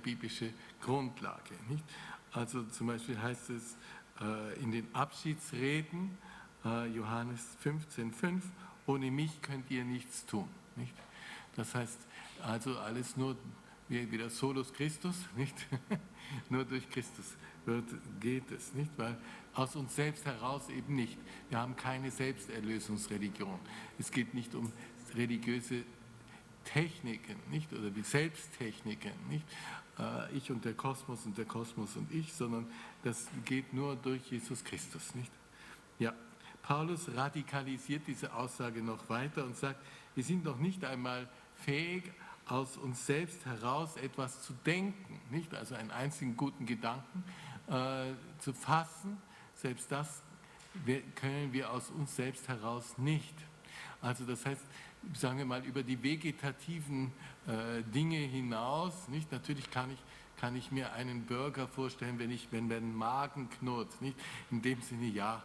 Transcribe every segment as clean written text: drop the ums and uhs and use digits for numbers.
biblische Grundlage. Nicht? Also zum Beispiel heißt es in den Abschiedsreden, Johannes 15,5, ohne mich könnt ihr nichts tun. Nicht? Das heißt also alles nur wieder solus Christus, nicht? Nur durch Christus geht es, nicht? Weil aus uns selbst heraus eben nicht. Wir haben keine Selbsterlösungsreligion. Es geht nicht um religiöse Techniken, nicht? Oder wie Selbsttechniken, nicht? Ich und der Kosmos und ich, sondern das geht nur durch Jesus Christus, nicht? Ja, Paulus radikalisiert diese Aussage noch weiter und sagt, wir sind noch nicht einmal fähig, aus uns selbst heraus etwas zu denken, nicht? Also einen einzigen guten Gedanken zu fassen, selbst das können wir aus uns selbst heraus nicht. Also das heißt, sagen wir mal, über die vegetativen Dinge hinaus, nicht? Natürlich kann ich mir einen Burger vorstellen, wenn mein Magen knurrt, nicht? In dem Sinne ja,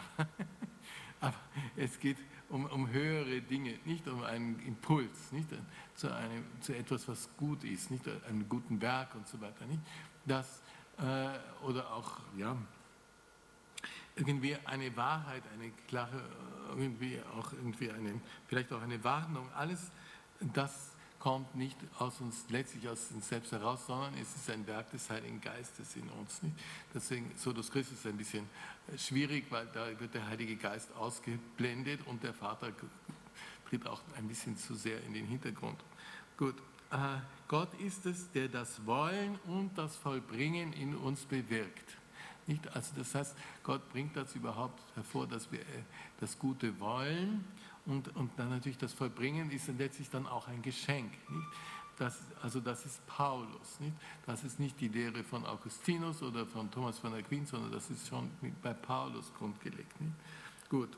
aber es geht um höhere Dinge, nicht um einen Impuls, nicht zu etwas, was gut ist, nicht einem guten Werk und so weiter, nicht? Das oder auch ja irgendwie eine Wahrheit, eine klare vielleicht auch eine Warnung. Alles das kommt nicht letztlich aus uns selbst heraus, sondern es ist ein Werk des Heiligen Geistes in uns. Nicht? Deswegen Solus Christus ist ein bisschen schwierig, weil da wird der Heilige Geist ausgeblendet und der Vater tritt auch ein bisschen zu sehr in den Hintergrund. Gut, Gott ist es, der das Wollen und das Vollbringen in uns bewirkt. Nicht? Also das heißt, Gott bringt das überhaupt hervor, dass wir das Gute wollen und dann natürlich das Vollbringen ist letztlich dann auch ein Geschenk. Nicht? Das ist Paulus. Nicht? Das ist nicht die Lehre von Augustinus oder von Thomas von Aquin, sondern das ist schon bei Paulus grundgelegt. Nicht? Gut,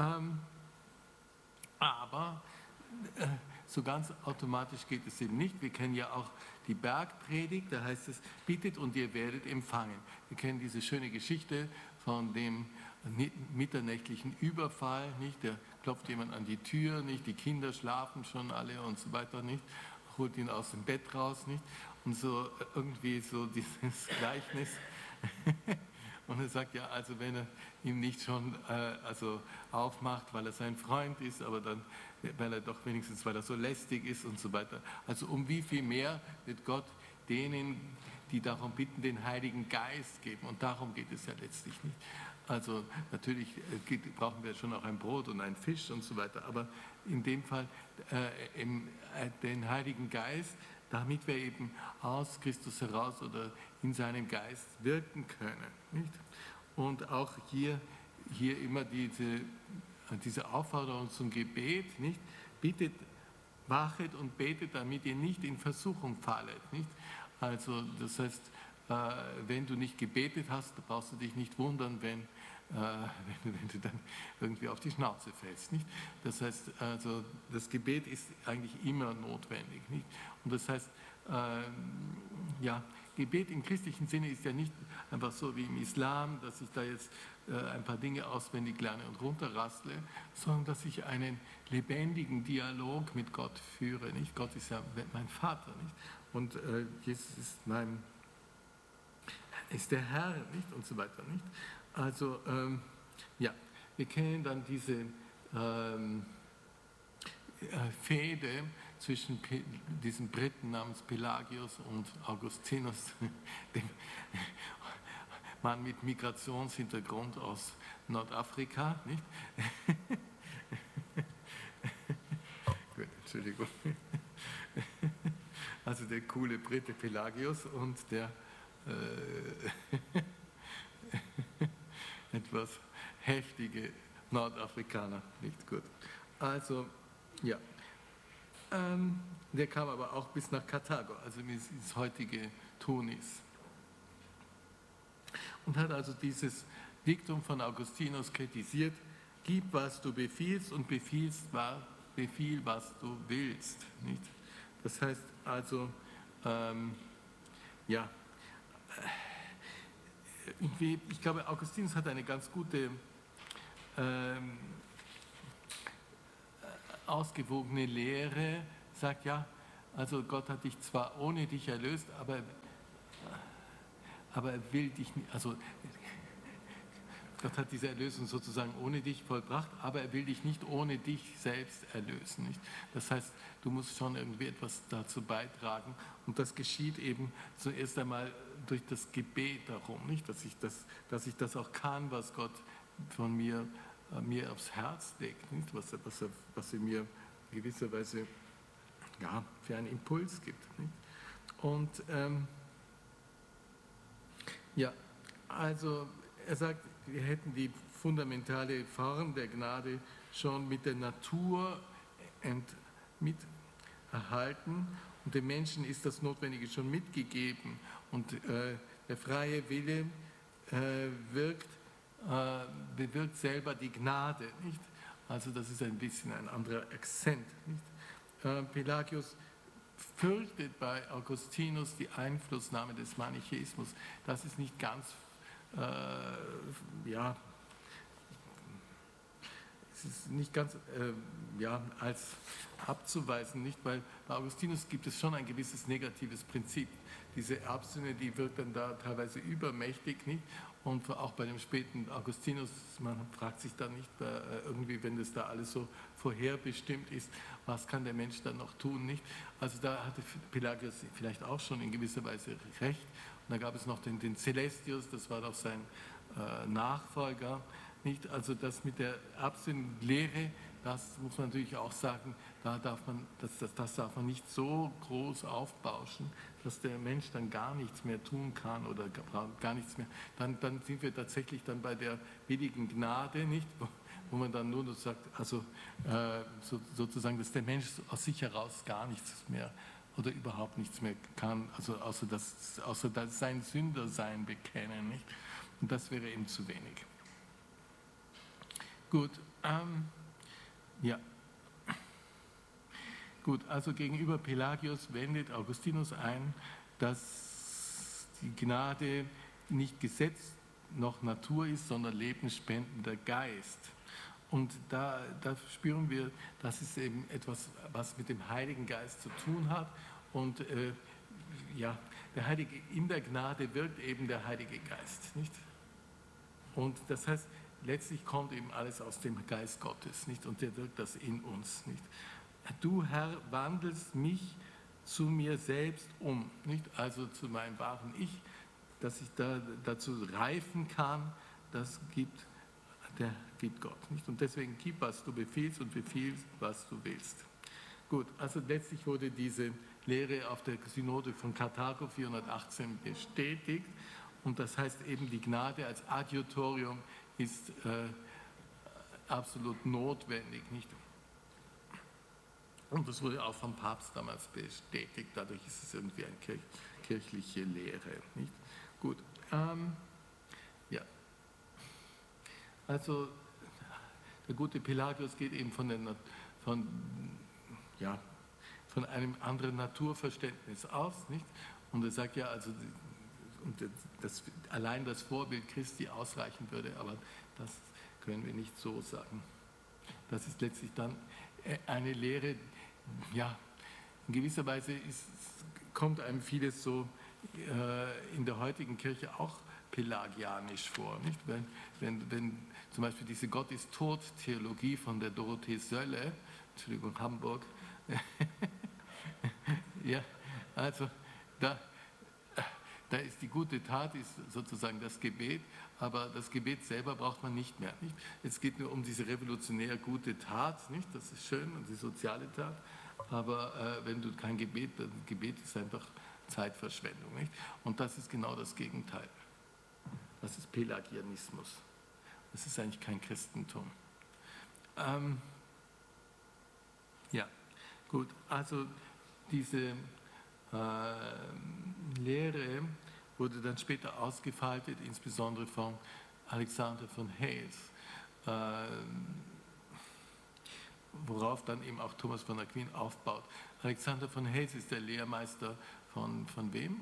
aber so ganz automatisch geht es eben nicht. Wir kennen ja auch die Bergpredigt, da heißt es, bittet und ihr werdet empfangen. Wir kennen diese schöne Geschichte von dem mitternächtlichen Überfall, nicht? Da klopft jemand an die Tür, nicht? Die Kinder schlafen schon alle und so weiter, nicht? Holt ihn aus dem Bett raus, nicht? Und so irgendwie so dieses Gleichnis. Und er sagt, ja, also wenn er ihm nicht schon aufmacht, weil er sein Freund ist, aber dann, weil er so lästig ist und so weiter. Also um wie viel mehr wird Gott denen, die darum bitten, den Heiligen Geist geben. Und darum geht es ja letztlich nicht. Also natürlich brauchen wir schon auch ein Brot und einen Fisch und so weiter. Aber in dem Fall den Heiligen Geist, damit wir eben aus Christus heraus oder in seinem Geist wirken können. Nicht? Und auch hier immer diese Aufforderung zum Gebet, nicht? Bittet, wachet und betet, damit ihr nicht in Versuchung fallet. Nicht? Also das heißt, wenn du nicht gebetet hast, brauchst du dich nicht wundern, wenn du dann irgendwie auf die Schnauze fällst. Nicht? Das heißt, also das Gebet ist eigentlich immer notwendig. Nicht? Und das heißt, Gebet im christlichen Sinne ist ja nicht einfach so wie im Islam, dass ich da jetzt ein paar Dinge auswendig lerne und runterrassle, sondern dass ich einen lebendigen Dialog mit Gott führe. Nicht? Gott ist ja mein Vater, nicht? Und Jesus ist der Herr, nicht? Und so weiter, nicht? Also, wir kennen dann diese Fehde zwischen diesem Briten namens Pelagius und Augustinus, dem Mann mit Migrationshintergrund aus Nordafrika, nicht? Gut, Entschuldigung. Also der coole Brite Pelagius und der etwas heftige Nordafrikaner, nicht gut. Also, ja. Der kam aber auch bis nach Karthago, also ins heutige Tunis. Und hat also dieses Diktum von Augustinus kritisiert: Gib, was du befiehlst, und befiehl, was du willst. Nicht? Das heißt also, ich glaube, Augustinus hat eine ganz gute ausgewogene Lehre, sagt ja, also Gott hat dich zwar ohne dich erlöst, aber aber er will dich nicht, also Gott hat diese Erlösung sozusagen ohne dich vollbracht, aber er will dich nicht ohne dich selbst erlösen. Nicht? Das heißt, du musst schon irgendwie etwas dazu beitragen und das geschieht eben zuerst einmal durch das Gebet darum, nicht? Dass ich das auch kann, was Gott von mir aufs Herz legt, nicht? Was er mir in gewisser Weise für einen Impuls gibt. Nicht? Und also er sagt, wir hätten die fundamentale Form der Gnade schon mit der Natur mit erhalten und dem Menschen ist das Notwendige schon mitgegeben und der freie Wille bewirkt selber die Gnade, nicht? Also das ist ein bisschen ein anderer Akzent, nicht? Pelagius fürchtet bei Augustinus die Einflussnahme des Manichäismus. Das ist nicht ganz es ist nicht ganz als abzuweisen, nicht? Weil bei Augustinus gibt es schon ein gewisses negatives Prinzip. Diese Erbsünde, die wird dann da teilweise übermächtig, nicht? Und auch bei dem späten Augustinus, man fragt sich dann nicht, irgendwie, wenn das da alles so vorherbestimmt ist, was kann der Mensch dann noch tun, nicht? Also da hatte Pelagius vielleicht auch schon in gewisser Weise recht. Und da gab es noch den Celestius, das war doch sein Nachfolger, nicht? Also das mit der Erbsündenlehre, das muss man natürlich auch sagen, das darf man nicht so groß aufbauschen, dass der Mensch dann gar nichts mehr tun kann oder gar nichts mehr. Dann sind wir tatsächlich dann bei der billigen Gnade, nicht? Wo man dann nur sagt, also sozusagen, dass der Mensch aus sich heraus gar nichts mehr oder überhaupt nichts mehr kann, also außer sein Sündersein bekennen, nicht? Und das wäre eben zu wenig. Gut, Gut, also gegenüber Pelagius wendet Augustinus ein, dass die Gnade nicht Gesetz noch Natur ist, sondern lebensspendender Geist. Und da spüren wir, das ist eben etwas, was mit dem Heiligen Geist zu tun hat. Und in der Gnade wirkt eben der Heilige Geist, nicht? Und das heißt, letztlich kommt eben alles aus dem Geist Gottes, nicht? Und der wirkt das in uns, nicht? Du, Herr, wandelst mich zu mir selbst um, nicht? Also zu meinem wahren Ich, dass ich dazu reifen kann, das gibt Gott, nicht? Und deswegen gib, was du befiehlst und befiehlst, was du willst. Gut, also letztlich wurde diese Lehre auf der Synode von Karthago 418 bestätigt und das heißt eben, die Gnade als Adjutorium ist absolut notwendig, nicht? Und das wurde auch vom Papst damals bestätigt, dadurch ist es irgendwie eine kirchliche Lehre, nicht? Gut, also der gute Pelagius geht eben von einem anderen Naturverständnis aus, nicht? Und er sagt ja, also allein das Vorbild Christi ausreichen würde, aber das können wir nicht so sagen. Das ist letztlich dann eine Lehre, ja, in gewisser Weise kommt einem vieles so in der heutigen Kirche auch pelagianisch vor, nicht? Wenn zum Beispiel diese Gott ist tot-Theologie von der Dorothee Sölle, Entschuldigung, Hamburg, ja, also da ist die gute Tat, ist sozusagen das Gebet, aber das Gebet selber braucht man nicht mehr. Nicht? Es geht nur um diese revolutionär gute Tat, nicht? Das ist schön und die soziale Tat, aber wenn du kein Gebet ist einfach Zeitverschwendung. Nicht? Und das ist genau das Gegenteil. Das ist Pelagianismus. Das ist eigentlich kein Christentum. Gut, also diese Lehre wurde dann später ausgefaltet, insbesondere von Alexander von Hales, worauf dann eben auch Thomas von Aquin aufbaut. Alexander von Hales ist der Lehrmeister von wem?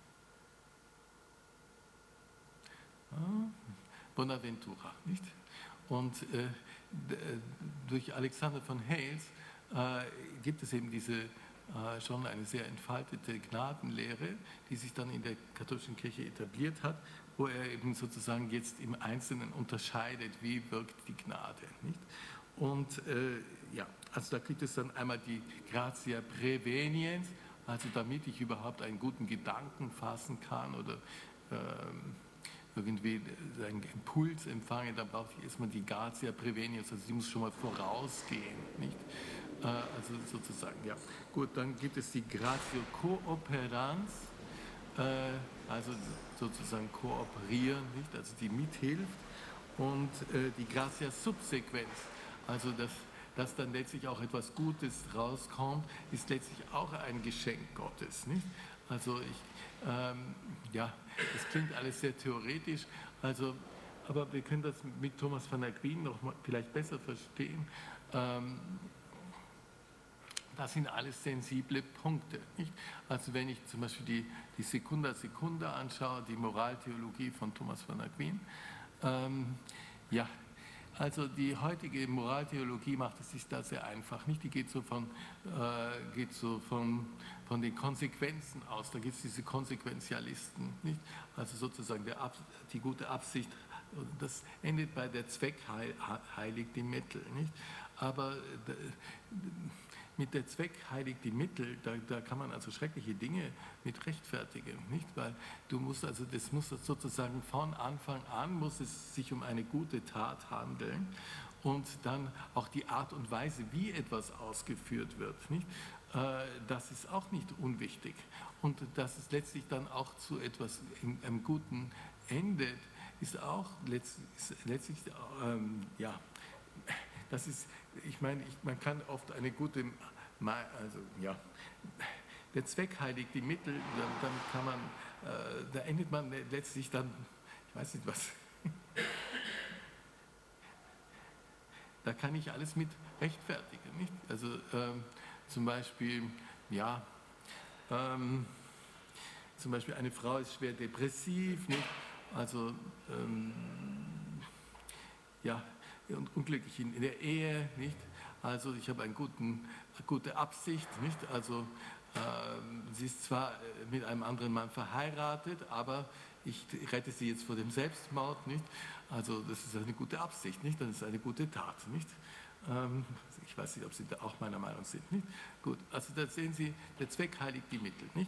Bonaventura, nicht? Und durch Alexander von Hales gibt es eben diese schon eine sehr entfaltete Gnadenlehre, die sich dann in der katholischen Kirche etabliert hat, wo er eben sozusagen jetzt im Einzelnen unterscheidet, wie wirkt die Gnade. Nicht? Und ja, also da gibt es dann einmal die Gratia Praeveniens, also damit ich überhaupt einen guten Gedanken fassen kann oder irgendwie einen Impuls empfange, dann brauche ich erstmal die Gratia Praeveniens, also die muss schon mal vorausgehen, nicht? Also sozusagen, ja. Gut, dann gibt es die Gratio Cooperans, also sozusagen kooperieren, nicht? Also die mithilft, und die Gratia Subsequens, also dass dann letztlich auch etwas Gutes rauskommt, ist letztlich auch ein Geschenk Gottes, nicht? Also ja, das klingt alles sehr theoretisch, also, aber wir können das mit Thomas van Aquin noch mal vielleicht besser verstehen. Das sind alles sensible Punkte. Nicht? Also wenn ich zum Beispiel die Secunda Secunda anschaue, die Moraltheologie von Thomas van Aquin, ja, also die heutige Moraltheologie macht es sich da sehr einfach. Nicht? Die geht so von den Konsequenzen aus. Da gibt es diese Konsequenzialisten. Nicht? Also sozusagen die gute Absicht, das endet bei der Zweck heiligt die Mittel. Nicht? Aber mit der Zweck heiligt die Mittel, da kann man also schreckliche Dinge mit rechtfertigen, nicht? Weil das muss sozusagen von Anfang an muss es sich um eine gute Tat handeln, und dann auch die Art und Weise, wie etwas ausgeführt wird, nicht? Das ist auch nicht unwichtig, und dass es letztlich dann auch zu etwas in einem guten endet, ist auch letztlich ja. Das ist, ich meine, man kann oft eine gute, also ja, der Zweck heiligt die Mittel, dann kann man, da endet man letztlich dann, ich weiß nicht was, da kann ich alles mit rechtfertigen, nicht? Also zum Beispiel, ja, zum Beispiel eine Frau ist schwer depressiv, nicht? Also ja, und unglücklich in der Ehe, nicht? Also ich habe eine gute Absicht, nicht? Also sie ist zwar mit einem anderen Mann verheiratet, aber ich rette sie jetzt vor dem Selbstmord, nicht? Also das ist eine gute Absicht, nicht? Das ist eine gute Tat, nicht? Ich weiß nicht, ob Sie da auch meiner Meinung sind, nicht? Gut, also da sehen Sie, der Zweck heiligt die Mittel, nicht?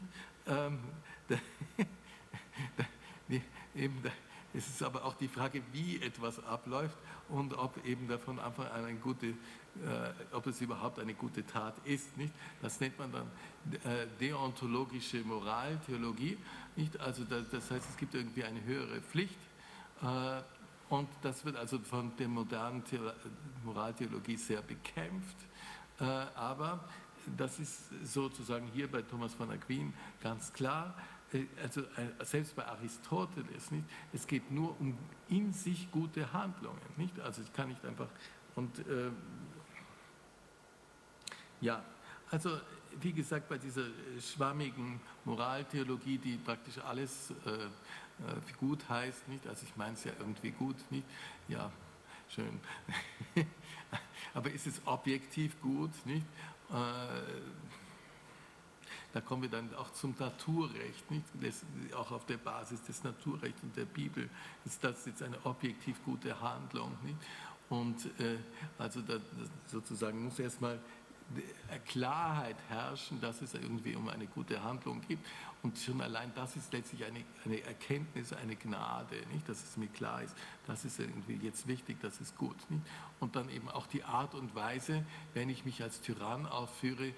Es ist aber auch die Frage, wie etwas abläuft und ob eben da von Anfang an ob es überhaupt eine gute Tat ist, nicht? Das nennt man dann deontologische Moraltheologie, nicht? Also das heißt, es gibt irgendwie eine höhere Pflicht, und das wird also von der modernen Moraltheologie sehr bekämpft, aber das ist sozusagen hier bei Thomas van Aquin ganz klar. Also selbst bei Aristoteles, nicht? Es geht nur um in sich gute Handlungen, nicht? Also ich kann nicht einfach, und ja, also wie gesagt, bei dieser schwammigen Moraltheologie, die praktisch alles gut heißt, nicht? Also ich meine es ja irgendwie gut, nicht? Ja, schön. Aber ist es objektiv gut, nicht? Da kommen wir dann auch zum Naturrecht, nicht? Auch auf der Basis des Naturrechts und der Bibel ist das jetzt eine objektiv gute Handlung, nicht? Und also da sozusagen muss erstmal Klarheit herrschen, dass es irgendwie um eine gute Handlung geht, und schon allein das ist letztlich eine Erkenntnis, eine Gnade, nicht? Dass es mir klar ist, das ist irgendwie jetzt wichtig, das ist gut, nicht? Und dann eben auch die Art und Weise, wenn ich mich als Tyrann aufführe,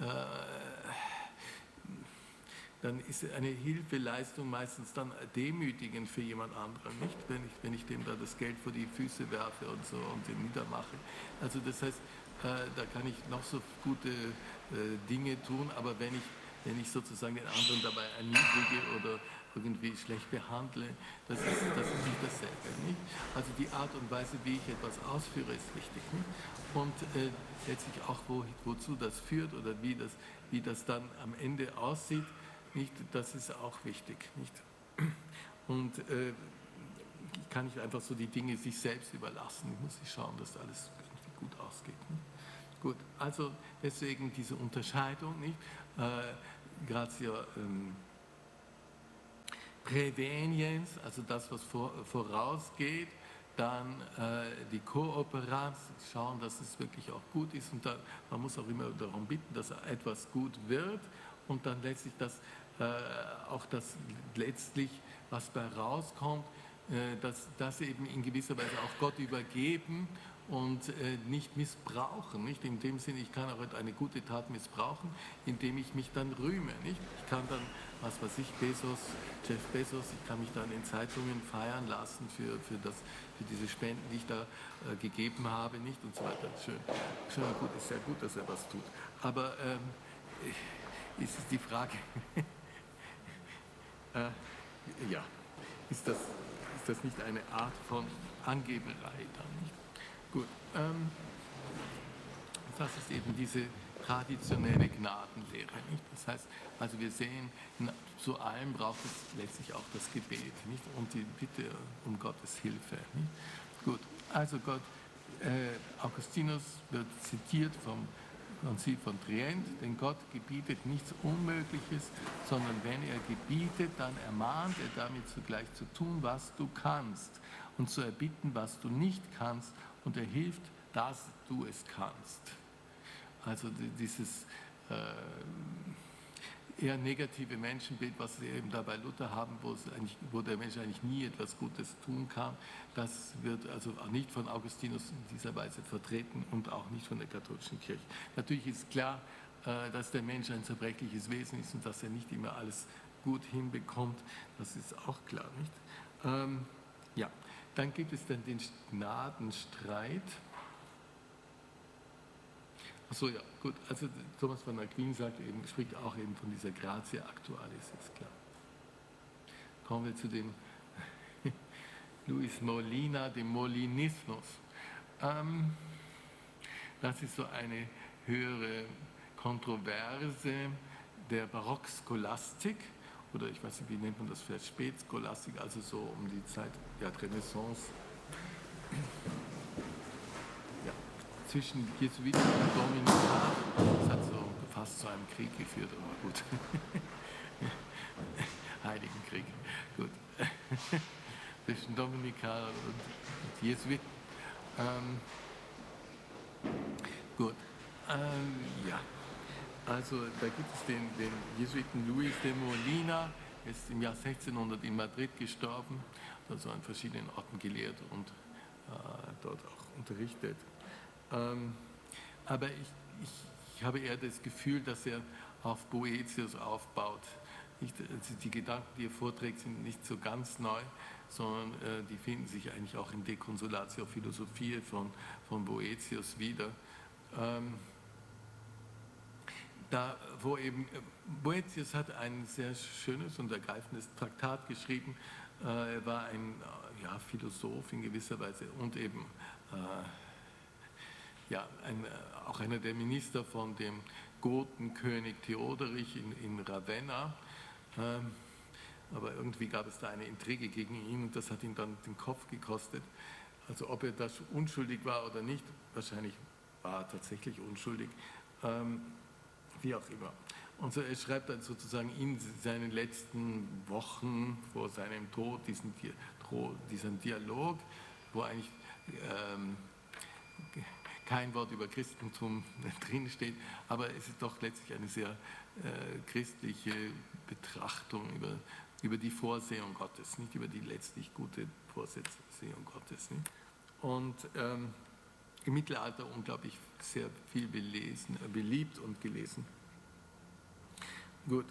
dann ist eine Hilfeleistung meistens dann demütigend für jemand anderen, nicht? Wenn ich dem da das Geld vor die Füße werfe und so und den niedermache. Also das heißt, da kann ich noch so gute Dinge tun, aber wenn ich sozusagen den anderen dabei erniedrige oder irgendwie schlecht behandle, das ist nicht dasselbe, nicht? Also die Art und Weise, wie ich etwas ausführe, ist wichtig, nicht? Und letztlich auch, wozu das führt oder wie das dann am Ende aussieht, nicht? Das ist auch wichtig, nicht? Und ich kann nicht einfach so die Dinge sich selbst überlassen. Ich muss schauen, dass alles irgendwie gut ausgeht. Nicht? gut, also deswegen diese Unterscheidung, nicht? Gratio Präveniens, also das, was vorausgeht, dann die Kooperanz, schauen, dass es wirklich auch gut ist und man muss auch immer darum bitten, dass etwas gut wird und dann letztlich auch das letztlich, was bei rauskommt, das eben in gewisser Weise auch Gott übergeben und nicht missbrauchen. Nicht? In dem Sinne, ich kann auch eine gute Tat missbrauchen, indem ich mich dann rühme. Nicht? Ich kann dann, was weiß ich, Jeff Bezos, ich kann mich dann in Zeitungen feiern lassen für diese Spenden, die ich da gegeben habe, nicht? Und so weiter. Schön, gut, ist ja gut, dass er was tut. Aber ist es die Frage, ja, ist das nicht eine Art von Angeberei dann, nicht? Gut, das ist eben diese traditionelle Gnadenlehre, nicht? Das heißt, also wir sehen, zu allem braucht es letztlich auch das Gebet, nicht? Und die Bitte um Gottes Hilfe, nicht? Gut, also Augustinus wird zitiert vom Konzil von Trient, denn Gott gebietet nichts Unmögliches, sondern wenn er gebietet, dann ermahnt er damit zugleich zu tun, was du kannst und zu erbitten, was du nicht kannst und er hilft, dass du es kannst. Also dieses eher negative Menschenbild, was wir eben da bei Luther haben, wo der Mensch eigentlich nie etwas Gutes tun kann, das wird also auch nicht von Augustinus in dieser Weise vertreten und auch nicht von der katholischen Kirche. Natürlich ist klar, dass der Mensch ein zerbrechliches Wesen ist und dass er nicht immer alles gut hinbekommt, das ist auch klar, nicht? Ja, dann gibt es dann den Gnadenstreit. Achso, ja, gut. Also Thomas von Aquin spricht auch eben von dieser Gratia Actualis, ist klar. Kommen wir zu dem Luis Molina, dem Molinismus. Das ist so eine höhere Kontroverse der Barockscholastik, oder ich weiß nicht, wie nennt man das, vielleicht Spätscholastik, also so um die Zeit der Renaissance. Zwischen Jesuiten und Dominikanern. Das hat so fast zu einem Krieg geführt, aber gut. Heiligenkrieg, gut. Zwischen Dominikanern und Jesuiten. Gut. Ja. Also da gibt es den Jesuiten Luis de Molina, ist im Jahr 1600 in Madrid gestorben, also an verschiedenen Orten gelehrt und dort auch unterrichtet. Aber ich habe eher das Gefühl, dass er auf Boëthius aufbaut. Also die Gedanken, die er vorträgt, sind nicht so ganz neu, sondern die finden sich eigentlich auch in De Consolatio Philosophiae von Boëthius wieder. Boëthius hat ein sehr schönes und ergreifendes Traktat geschrieben. Er war ein Philosoph in gewisser Weise und eben auch einer der Minister von dem Gotenkönig Theoderich in Ravenna. Aber irgendwie gab es da eine Intrige gegen ihn und das hat ihn dann den Kopf gekostet. Also ob er da unschuldig war oder nicht, wahrscheinlich war er tatsächlich unschuldig, wie auch immer. Und so, er schreibt dann sozusagen in seinen letzten Wochen vor seinem Tod diesen Dialog, wo eigentlich kein Wort über Christentum drinsteht, aber es ist doch letztlich eine sehr christliche Betrachtung über die Vorsehung Gottes, nicht über die letztlich gute Vorsehung Gottes. Nicht? Und im Mittelalter unglaublich sehr viel beliebt und gelesen. Gut,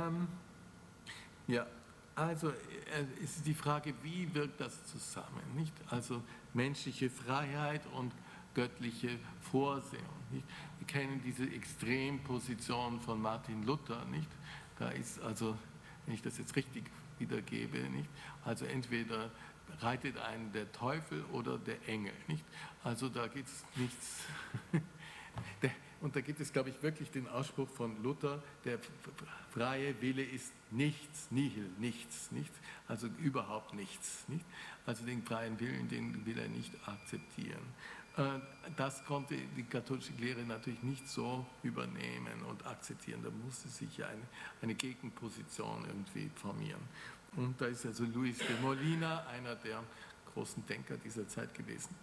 also es ist die Frage, wie wirkt das zusammen, nicht? Also menschliche Freiheit und göttliche Vorsehung. Nicht? Wir kennen diese Extremposition von Martin Luther, nicht? Da ist also, wenn ich das jetzt richtig wiedergebe, nicht? Also entweder reitet einen der Teufel oder der Engel, nicht? Also da gibt es nichts. Und da gibt es, glaube ich, wirklich den Ausspruch von Luther, der freie Wille ist nichts, nihil, nichts, nicht? Also überhaupt nichts. Nicht? Also den freien Willen, den will er nicht akzeptieren. Das konnte die katholische Lehre natürlich nicht so übernehmen und akzeptieren. Da musste sich ja eine Gegenposition irgendwie formieren. Und da ist also Luis de Molina, einer der großen Denker dieser Zeit gewesen.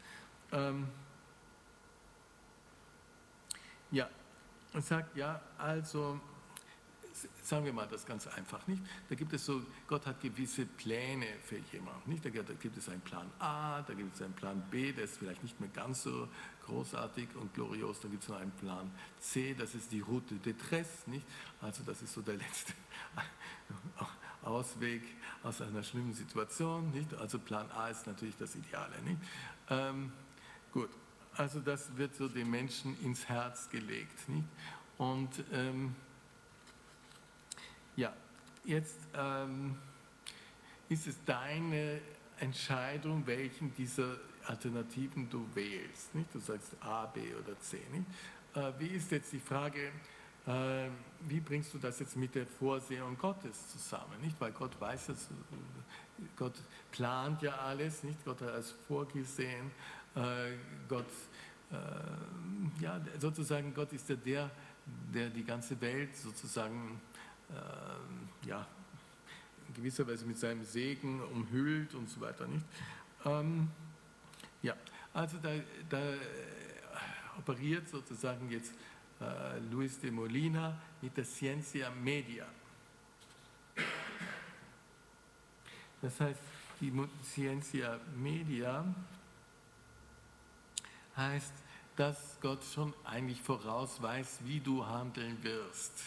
Ja, er sagt, ja, also sagen wir mal das ganz einfach, nicht? Da gibt es so, Gott hat gewisse Pläne für jemanden, nicht? Da gibt es einen Plan A, da gibt es einen Plan B, der ist vielleicht nicht mehr ganz so großartig und glorios, dann gibt es noch einen Plan C, das ist die Route de Tresse, nicht? Also das ist so der letzte Ausweg aus einer schlimmen Situation, nicht? Also Plan A ist natürlich das Ideale, nicht? Gut, also das wird so den Menschen ins Herz gelegt, nicht? Und ja, jetzt ist es deine Entscheidung, welchen dieser Alternativen du wählst. Nicht? Du sagst A, B oder C. Nicht? Wie ist jetzt die Frage, wie bringst du das jetzt mit der Vorsehung Gottes zusammen? Nicht? Weil Gott weiß es, Gott plant ja alles, nicht? Gott hat alles vorgesehen. Gott, ja, sozusagen, Gott ist ja der die ganze Welt sozusagen ja, in gewisser Weise mit seinem Segen umhüllt und so weiter, nicht? Ja, also da operiert sozusagen jetzt Luis de Molina mit der Ciencia Media. Das heißt, die Ciencia Media heißt, dass Gott schon eigentlich voraus weiß, wie du handeln wirst.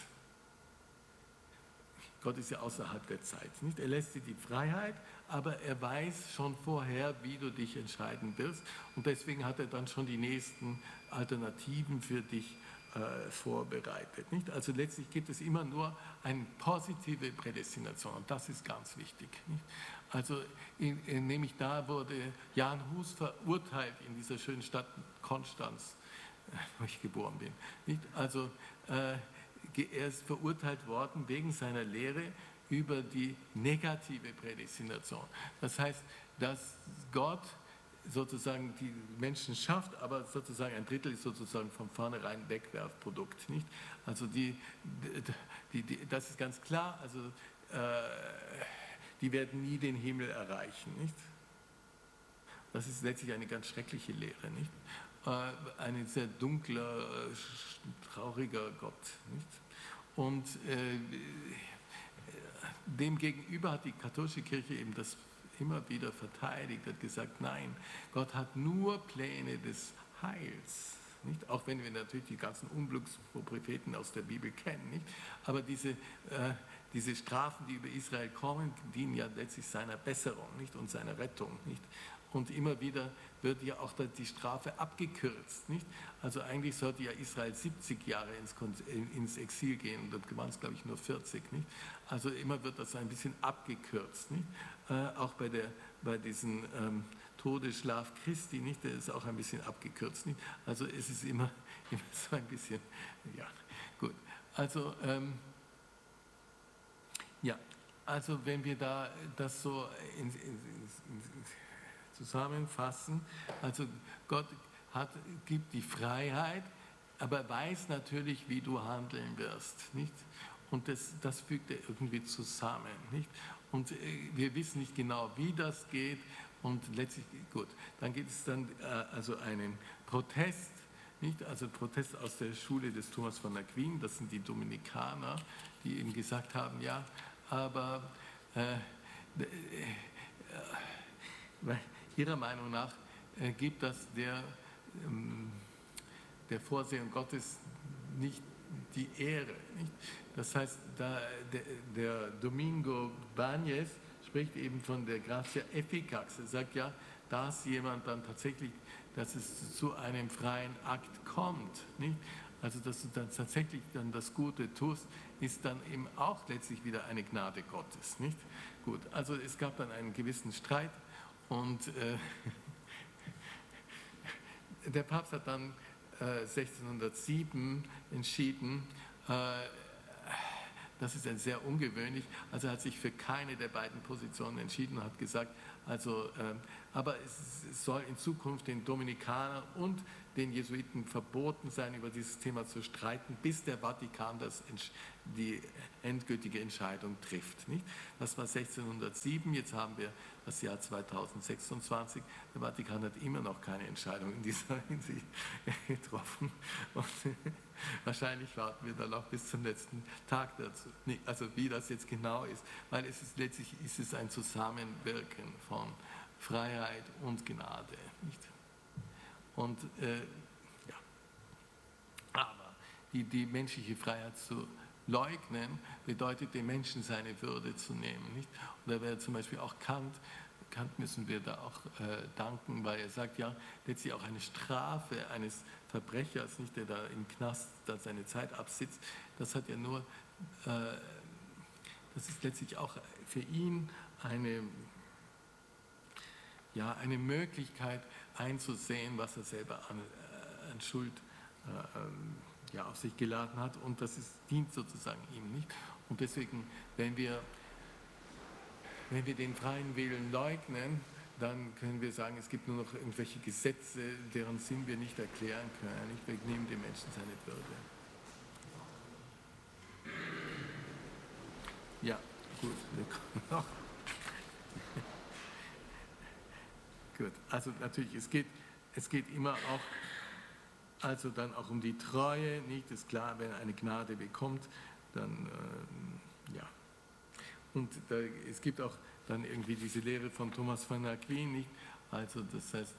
Gott ist ja außerhalb der Zeit. Nicht? Er lässt dir die Freiheit, aber er weiß schon vorher, wie du dich entscheiden wirst. Und deswegen hat er dann schon die nächsten Alternativen für dich vorbereitet. Nicht? Also letztlich gibt es immer nur eine positive Prädestination. Und das ist ganz wichtig. Nicht? Also nämlich da wurde Jan Hus verurteilt in dieser schönen Stadt Konstanz, wo ich geboren bin. Nicht? Also er ist verurteilt worden wegen seiner Lehre über die negative Prädestination. Das heißt, dass Gott sozusagen die Menschen schafft, aber sozusagen ein Drittel ist sozusagen von vornherein Wegwerfprodukt. Nicht? Also das ist ganz klar, also die werden nie den Himmel erreichen. Nicht? Das ist letztlich eine ganz schreckliche Lehre. Nicht? Ein sehr dunkler, trauriger Gott. Nicht? Und demgegenüber hat die katholische Kirche eben das immer wieder verteidigt, hat gesagt, nein, Gott hat nur Pläne des Heils. Nicht? Auch wenn wir natürlich die ganzen Unglückspropheten aus der Bibel kennen. Nicht? Aber diese Strafen, die über Israel kommen, dienen ja letztlich seiner Besserung, nicht? Und seiner Rettung. Nicht? Und immer wieder wird ja auch die Strafe abgekürzt. Nicht? Also eigentlich sollte ja Israel 70 Jahre ins Exil gehen und dort waren es, glaube ich, nur 40. Nicht? Also immer wird das ein bisschen abgekürzt. Nicht? Auch bei diesem Todesschlaf Christi, nicht? Der ist auch ein bisschen abgekürzt. Nicht? Also es ist immer so ein bisschen, ja, gut. Also, ja, also wenn wir das so zusammenfassen, also Gott gibt die Freiheit, aber weiß natürlich, wie du handeln wirst, nicht? Und das fügt er irgendwie zusammen, nicht? Und wir wissen nicht genau, wie das geht und letztlich, gut, dann gibt es dann also einen Protest, nicht? Also Protest aus der Schule des Thomas von Aquin, das sind die Dominikaner, die eben gesagt haben, ja, aber ihrer Meinung nach gibt das der Vorsehung Gottes nicht die Ehre. Nicht? Das heißt, der Domingo Báñez spricht eben von der Gratia efficax. Er sagt ja, dass jemand dann tatsächlich, dass es zu einem freien Akt kommt, nicht? Also dass du dann tatsächlich dann das Gute tust, ist dann eben auch letztlich wieder eine Gnade Gottes, nicht? Gut, also es gab dann einen gewissen Streit und der Papst hat dann 1607 entschieden. Das ist sehr ungewöhnlich. Also er hat sich für keine der beiden Positionen entschieden und hat gesagt, aber es soll in Zukunft den Dominikanern und den Jesuiten verboten sein, über dieses Thema zu streiten, bis der Vatikan die endgültige Entscheidung trifft. Nicht? Das war 1607, jetzt haben wir das Jahr 2026. Der Vatikan hat immer noch keine Entscheidung in dieser Hinsicht getroffen. Und wahrscheinlich warten wir dann auch bis zum letzten Tag dazu. Also wie das jetzt genau ist, weil letztlich ist es ein Zusammenwirken von Freiheit und Gnade. Nicht? Und ja, aber die menschliche Freiheit zu leugnen, bedeutet dem Menschen seine Würde zu nehmen. Nicht? Und da wäre zum Beispiel auch Kant müssen wir da auch danken, weil er sagt, ja, letztlich auch eine Strafe eines Verbrechers, nicht, der da im Knast da seine Zeit absitzt, das hat ja nur, das ist letztlich auch für ihn eine Möglichkeit einzusehen, was er selber an Schuld auf sich geladen hat, und das dient sozusagen ihm nicht. Und deswegen, wenn wir den freien Willen leugnen, dann können wir sagen, es gibt nur noch irgendwelche Gesetze, deren Sinn wir nicht erklären können. Wir nehmen dem Menschen seine Würde. Ja, gut, wir kommen noch. Gut, also natürlich, es geht immer auch, also dann auch um die Treue, nicht? Ist klar, wenn er eine Gnade bekommt, dann, ja. Und es gibt auch dann irgendwie diese Lehre von Thomas von Aquin, nicht? Also das heißt,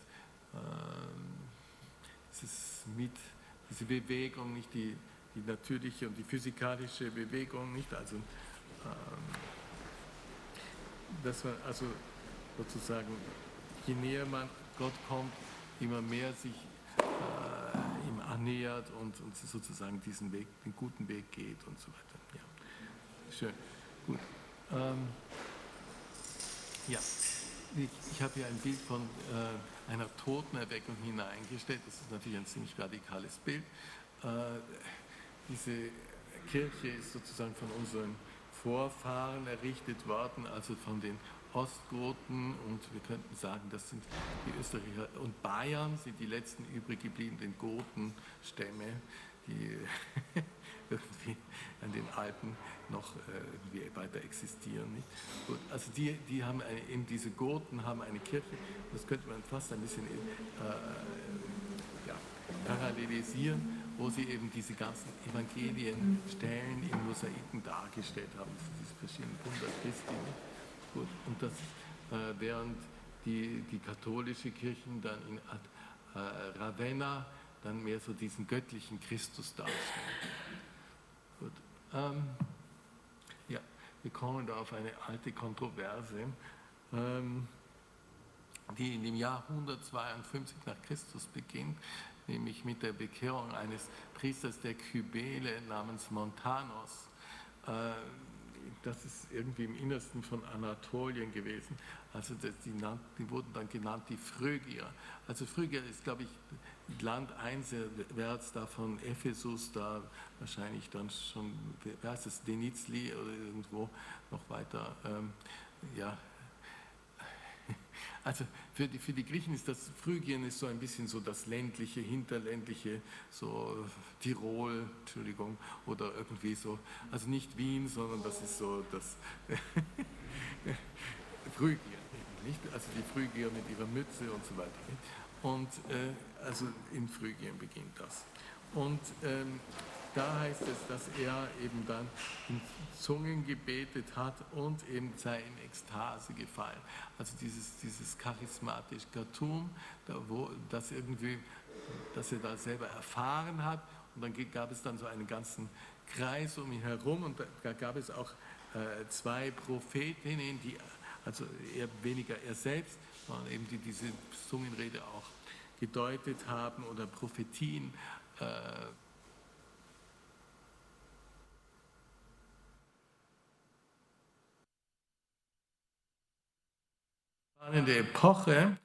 es ist mit diese Bewegung, nicht die natürliche und die physikalische Bewegung, nicht? Also, dass man also sozusagen, je näher man Gott kommt, immer mehr sich ihm annähert und sozusagen diesen Weg, den guten Weg geht und so weiter. Ja, schön, gut. Ja, ich habe hier ein Bild von einer Totenerweckung hineingestellt. Das ist natürlich ein ziemlich radikales Bild. Diese Kirche ist sozusagen von unseren Vorfahren errichtet worden, also von den Ostgoten, und wir könnten sagen, das sind die Österreicher und Bayern, sind die letzten übrig gebliebenen Gotenstämme, die irgendwie an den Alpen noch irgendwie weiter existieren. Nicht? Gut, also die haben eben diese Goten haben eine Kirche, das könnte man fast ein bisschen parallelisieren, wo sie eben diese ganzen Evangelienstellen in Mosaiken dargestellt haben, diese verschiedenen Wunder Christi. Gut, und das, während die katholische Kirchen dann in Ravenna dann mehr so diesen göttlichen Christus darstellen. Gut, ja, wir kommen da auf eine alte Kontroverse, die in dem Jahr 152 nach Christus beginnt, nämlich mit der Bekehrung eines Priesters der Kybele namens Montanus. Das ist irgendwie im Innersten von Anatolien gewesen. Also die wurden dann genannt die Phrygier. Also Phrygier ist, glaube ich, Land einwärts da von Ephesus, da wahrscheinlich dann schon, wer heißt das, Denizli oder irgendwo noch weiter, ja. Also für die Griechen ist das Phrygien ist so ein bisschen so das ländliche, hinterländliche, so Tirol, Entschuldigung, oder irgendwie so, also nicht Wien, sondern das ist so das Phrygien, nicht? Also die Phrygier mit ihrer Mütze und so weiter. Nicht? Und also in Phrygien beginnt das. Und da heißt es, dass er eben dann in Zungen gebetet hat und eben sei in Ekstase gefallen. Also dieses charismatische Gatum, dass er da selber erfahren hat. Und dann gab es dann so einen ganzen Kreis um ihn herum, und da gab es auch zwei Prophetinnen, die, also eher weniger er selbst, sondern eben die diese Zungenrede auch gedeutet haben oder Prophetien. Spannende Epoche,